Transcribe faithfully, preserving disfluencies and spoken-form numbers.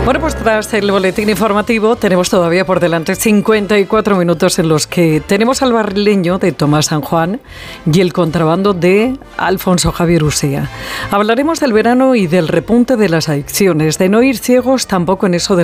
Bueno, pues tras el boletín informativo tenemos todavía por delante cincuenta y cuatro minutos en los que tenemos al barrileño de Tomás San Juan y el contrabando de Alfonso Javier Usía. Hablaremos del verano y del repunte de las adicciones, de no ir ciegos tampoco en eso de